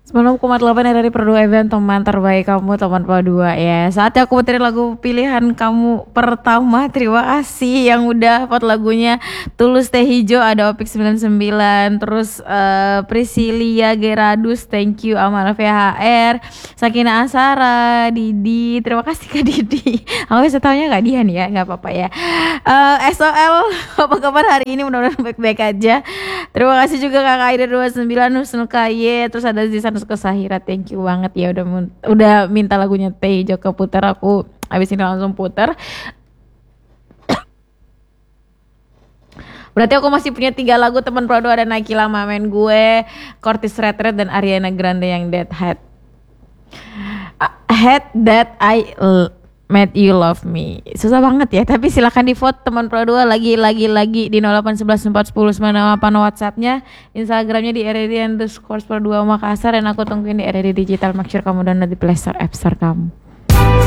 96,8 dari Pro 2 FM, teman terbaik kamu, teman Pro 2 ya. Saatnya aku puterin lagu pilihan kamu pertama. Terima kasih yang udah vote lagunya. Tulus Teh Hijau, ada Opik 99, terus Priscilia Geradus, thank you. Amal VHR, Sakina Asara, Didi, terima kasih Kak Didi. Aku bisa taunya Kak Dian ya, nggak apa-apa ya. SOL, apa kabar hari ini? Mudah-mudahan baik-baik aja. Terima kasih juga Kak Aida 29, Husnul Kaye, terus ada Zisan ke Sahira, thank you banget ya udah minta lagunya Teh Hijau keputar. Aku abis ini langsung putar. Berarti aku masih punya 3 lagu teman Prodo, ada Nakila Mamen gue, Cortis Red Red, dan Ariana Grande yang Dead Head. Head That I Made You Love Me. Susah banget ya, tapi silakan di vote teman Pro 2 lagi di 081141098 WhatsAppnya, Instagramnya di RRD_Pro 2 Makassar, dan aku tungguin di RRD Digital. Make sure kamu download di Play Store, App Store kamu.